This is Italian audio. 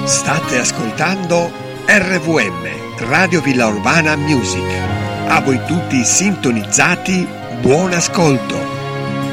State ascoltando RVM, Radio Villa Urbana Music. A voi tutti sintonizzati, buon ascolto.